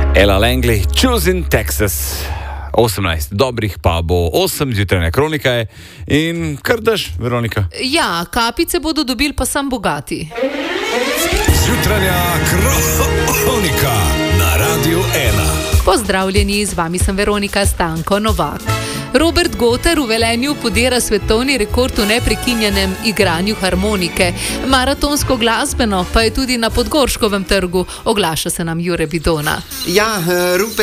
Ella Langley, Choosing Texas. 18 dobrih pa bo 8 zjutrajne kronike in kar daš, Veronika? Ja, kapice bodo dobili pa sam bogati. Zjutrajna kronika na Radiu 1. Pozdravljeni, z vami sem Veronika Stanko Novak. Robert Goter v Velenju podira svetovni rekord v neprekinjenem igranju harmonike. Maratonsko glasbeno pa je tudi na Podgorškovem trgu, oglaša se nam Jure Bidona. Ja,